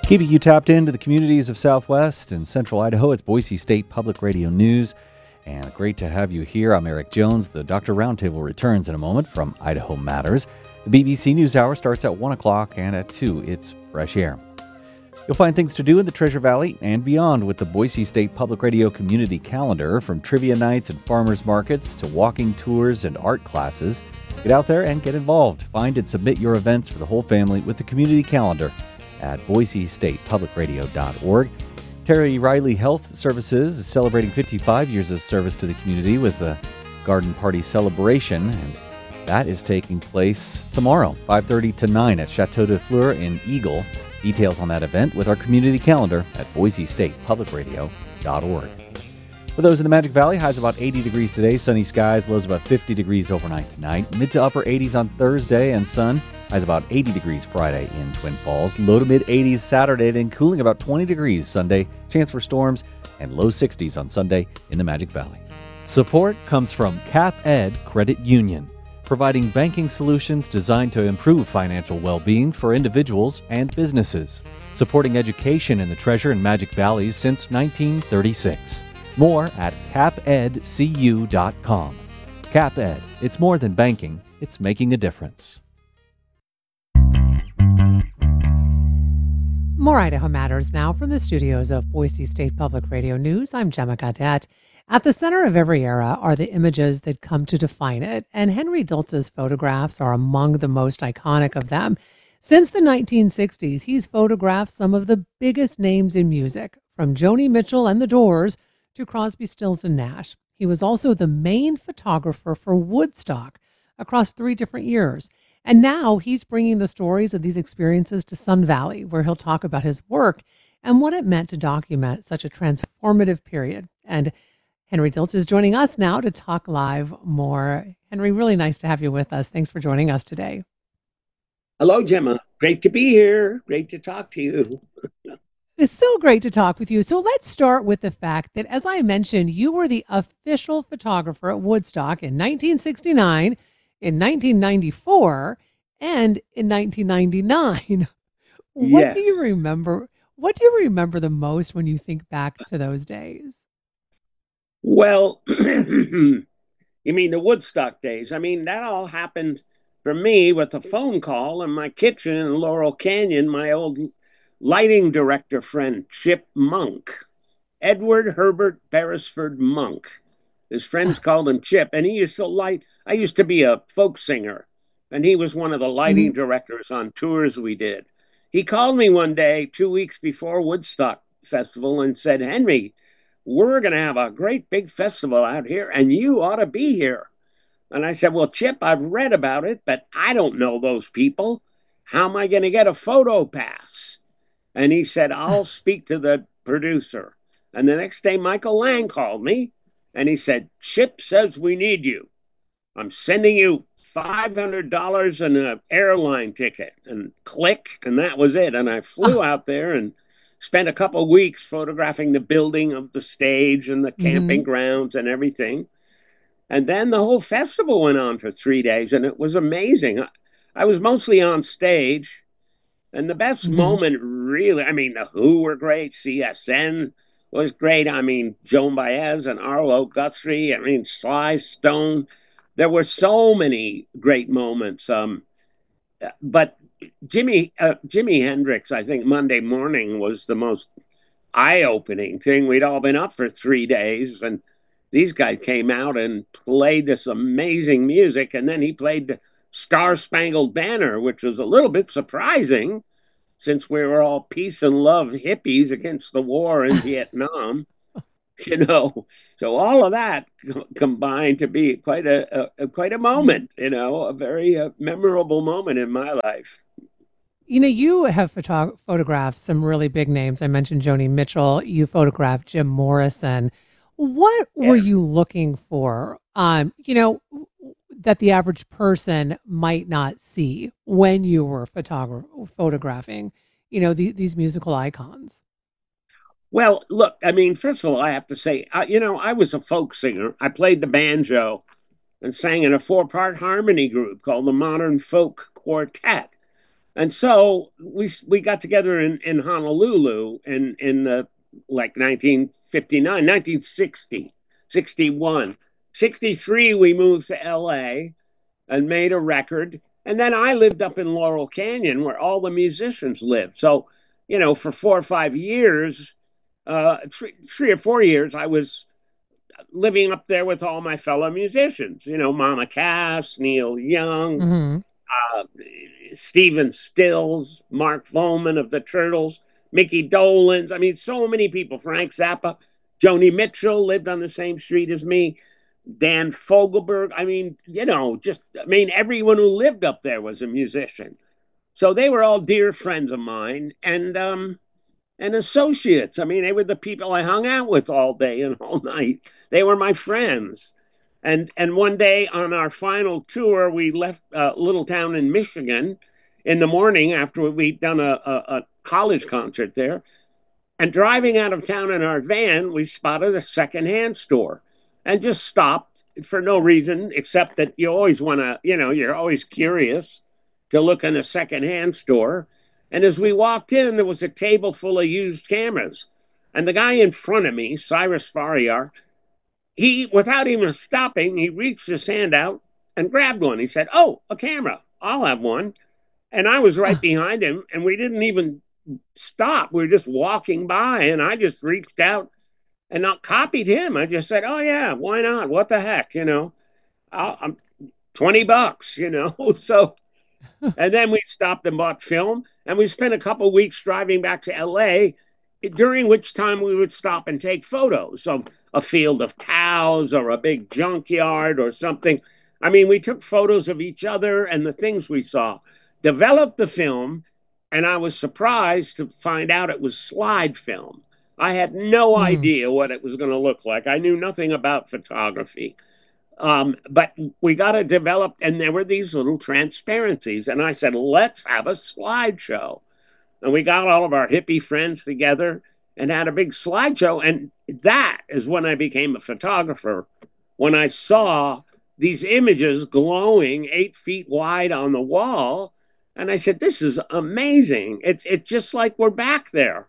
Keeping you tapped into the communities of Southwest and Central Idaho, it's Boise State Public Radio News. And great to have you here. I'm Eric Jones. The Dr. Roundtable returns in a moment from Idaho Matters. The BBC News Hour starts at 1 o'clock, and at 2, it's Fresh Air. You'll find things to do in the Treasure Valley and beyond with the Boise State Public Radio Community Calendar, from trivia nights and farmers markets to walking tours and art classes. Get out there and get involved. Find and submit your events for the whole family with the Community Calendar at boisestatepublicradio.org. Terry Riley Health Services is celebrating 55 years of service to the community with a garden party celebration, and that is taking place tomorrow, 5:30 to 9 at Chateau de Fleur in Eagle. Details on that event with our community calendar at boisestatepublicradio.org. For those in the Magic Valley, highs about 80 degrees today, sunny skies, lows about 50 degrees overnight tonight. Mid to upper 80s on Thursday and sun, highs about 80 degrees Friday in Twin Falls. Low to mid 80s Saturday, then cooling about 20 degrees Sunday. Chance for storms, and low 60s on Sunday in the Magic Valley. Support comes from CapEd Credit Union, providing banking solutions designed to improve financial well-being for individuals and businesses, supporting education in the Treasure and Magic Valleys since 1936. More at capedcu.com. CapEd, it's more than banking, it's making a difference. More Idaho Matters now from the studios of Boise State Public Radio News. I'm Gemma Gaudette. At the center of every era are the images that come to define it, and Henry Diltz's photographs are among the most iconic of them. Since the 1960s, he's photographed some of the biggest names in music, from Joni Mitchell and the Doors to Crosby, Stills, and Nash. He was also the main photographer for Woodstock across 3 different years. And now he's bringing the stories of these experiences to Sun Valley, where he'll talk about his work and what it meant to document such a transformative period. And Henry Diltz is joining us now to talk live more. Henry, really nice to have you with us. Thanks for joining us today. Hello, Gemma. Great to be here. Great to talk to you. It's so great to talk with you. So let's start with the fact that, as I mentioned, you were the official photographer at Woodstock in 1969, in 1994, and in 1999. What do you remember? What do you remember the most when you think back to those days? Well, you mean the Woodstock days? I mean, that all happened for me with a phone call in my kitchen in Laurel Canyon. My old lighting director friend, Chip Monk, Edward Herbert Beresford Monk. His friends called him Chip, and he used to light. I used to be a folk singer, and he was one of the lighting directors on tours we did. He called me one day, 2 weeks before Woodstock Festival, and said, "Henry, we're going to have a great big festival out here, and you ought to be here." And I said, "Well, Chip, I've read about it, but I don't know those people. How am I going to get a photo pass?" And he said, "I'll speak to the producer." And the next day, Michael Lang called me, and he said, "Chip says we need you. I'm sending you $500 and an airline ticket." And click, and that was it. And I flew out there and spent a couple of weeks photographing the building of the stage and the camping grounds and everything. And then the whole festival went on for 3 days, and it was amazing. I was mostly on stage. And the best moment, really, I mean, the Who were great. CSN was great. I mean, Joan Baez and Arlo Guthrie. I mean, Sly Stone. There were so many great moments. But Jimi Hendrix, I think Monday morning was the most eye-opening thing. We'd all been up for 3 days, and these guys came out and played this amazing music. And then he played the Star Spangled Banner, which was a little bit surprising since we were all peace and love hippies against the war in Vietnam, So all of that combined to be quite a moment, a very memorable moment in my life. You have photographed some really big names. I mentioned Joni Mitchell. You photographed Jim Morrison. What were you looking for? That the average person might not see when you were photographing, these musical icons? Well, look, I mean, first of all, I have to say, I was a folk singer. I played the banjo and sang in a 4-part harmony group called the Modern Folk Quartet. And so we got together in Honolulu in like 1959, 1960, 61, 63. We moved to L.A. and made a record. And then I lived up in Laurel Canyon where all the musicians lived. So, for 4 or 5 years, 3 or 4 years, I was living up there with all my fellow musicians, Mama Cass, Neil Young, Hmm. uh, Stephen Stills, Mark Volman of the Turtles, Mickey Dolenz. I mean, so many people. Frank Zappa, Joni Mitchell lived on the same street as me. Dan Fogelberg. I mean, everyone who lived up there was a musician. So they were all dear friends of mine and associates. I mean, they were the people I hung out with all day and all night. They were my friends. And one day on our final tour, we left a little town in Michigan in the morning after we'd done a college concert there. And driving out of town in our van, we spotted a secondhand store and just stopped for no reason except that you always want to, you're always curious to look in a secondhand store. And as we walked in, there was a table full of used cameras. And the guy in front of me, Cyrus Fariar, he, without even stopping, he reached his hand out and grabbed one. He said, "Oh, a camera. I'll have one." And I was right behind him, and we didn't even stop. We were just walking by, and I just reached out and not copied him. I just said, "Oh yeah, why not? What the heck, I'm $20, So, and then we stopped and bought film, and we spent a couple of weeks driving back to L.A., during which time we would stop and take photos of a field of cows or a big junkyard or something. I mean, we took photos of each other and the things we saw, developed the film, and I was surprised to find out it was slide film. I had no idea what it was going to look like. I knew nothing about photography. But we got it developed, and there were these little transparencies. And I said, let's have a slideshow. And we got all of our hippie friends together and had a big slideshow. And that is when I became a photographer. When I saw these images glowing 8 feet wide on the wall, and I said, "This is amazing! It's just like we're back there,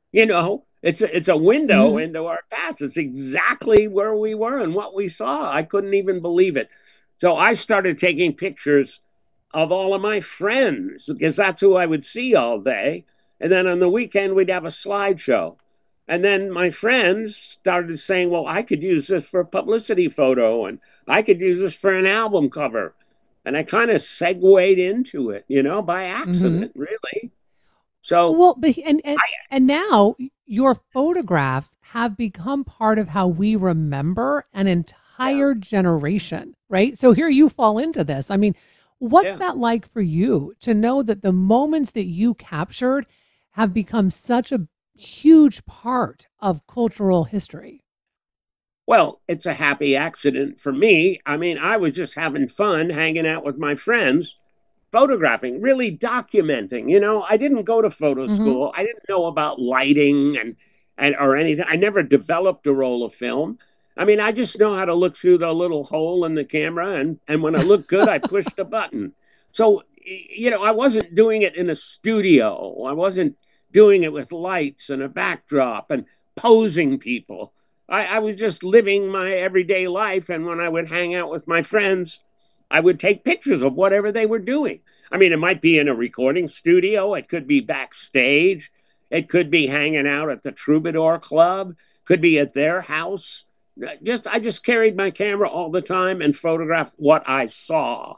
It's a window into our past. It's exactly where we were and what we saw. I couldn't even believe it. So I started taking pictures of all of my friends because that's who I would see all day. And then on the weekend, we'd have a slideshow. And then my friends started saying, well, I could use this for a publicity photo and I could use this for an album cover. And I kind of segued into it, by accident, really. So, well, but and now your photographs have become part of how we remember an entire generation, right? So here you fall into this. I mean, what's that like for you to know that the moments that you captured have become such a huge part of cultural history? Well, it's a happy accident for me. I mean, I was just having fun hanging out with my friends, photographing, really documenting. I didn't go to photo school. I didn't know about lighting and or anything. I never developed a roll of film. I mean, I just know how to look through the little hole in the camera, and when I look good, I pushed a button. So, I wasn't doing it in a studio. I wasn't doing it with lights and a backdrop and posing people. I was just living my everyday life. And when I would hang out with my friends, I would take pictures of whatever they were doing. I mean, it might be in a recording studio. It could be backstage. It could be hanging out at the Troubadour Club. Could be at their house. I just carried my camera all the time and photographed what I saw.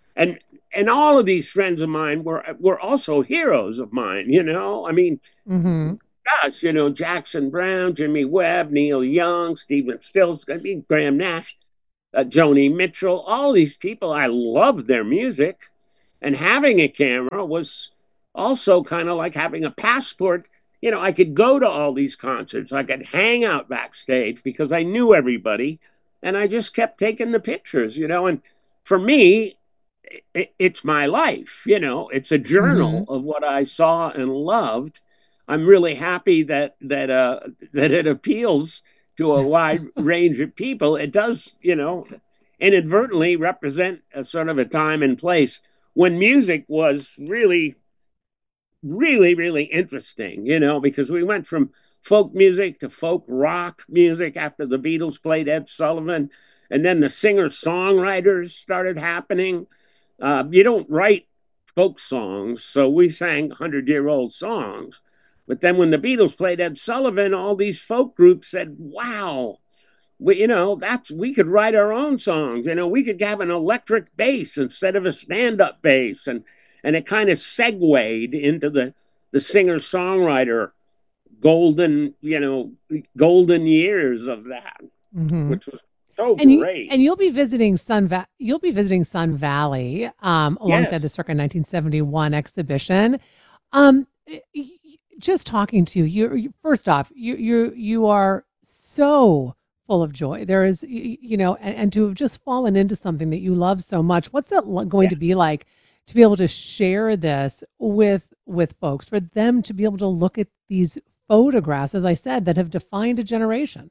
And all of these friends of mine were also heroes of mine. I mean, gosh, Jackson Browne, Jimmy Webb, Neil Young, Stephen Stills, I mean, Graham Nash, Joni Mitchell, all these people. I loved their music. And having a camera was also kind of like having a passport. I could go to all these concerts. I could hang out backstage because I knew everybody. And I just kept taking the pictures, And for me, it's my life. It's a journal of what I saw and loved. I'm really happy that it appeals to a wide range of people. It does, inadvertently represent a sort of a time and place when music was really really, really interesting, because we went from folk music to folk rock music after the Beatles played Ed Sullivan. And then the singer songwriters started happening. You don't write folk songs, so we sang 100-year-old songs. But then when the Beatles played Ed Sullivan, all these folk groups said, wow, we could write our own songs. We could have an electric bass instead of a stand-up bass. And it kind of segued into the singer-songwriter golden, golden years of that, which was so great. And you'll be visiting Sun Valley alongside the Circa 1971 exhibition. Just talking to you, first off, you are so full of joy. There is, and to have just fallen into something that you love so much. What's it going to be like to be able to share this with folks, for them to be able to look at these photographs, as I said, that have defined a generation?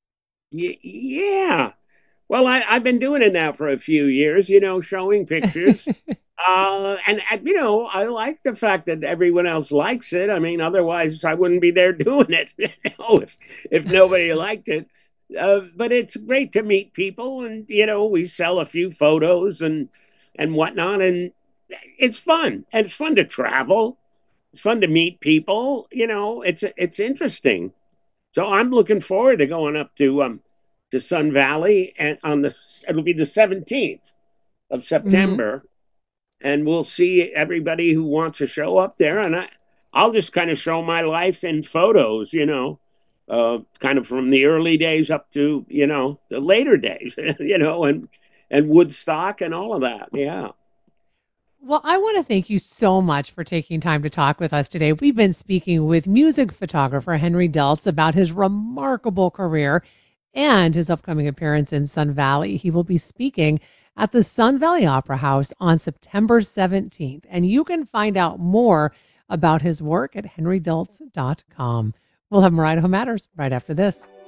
Yeah. Well, I've been doing it now for a few years, showing pictures. And I like the fact that everyone else likes it. I mean, otherwise I wouldn't be there doing it, if nobody liked it. But it's great to meet people, and we sell a few photos and whatnot, and it's fun. And it's fun to travel. It's fun to meet people. It's interesting. So I'm looking forward to going up to Sun Valley, and it'll be the 17th of September, and we'll see everybody who wants to show up there, and I'll just kind of show my life in photos, kind of from the early days up to the later days, and Woodstock and all of that. Yeah. Well, I want to thank you so much for taking time to talk with us today. We've been speaking with music photographer Henry Deltz about his remarkable career and his upcoming appearance in Sun Valley. He will be speaking at the Sun Valley Opera House on September 17th. And you can find out more about his work at henrydeltz.com. We'll have more Idaho Matters right after this.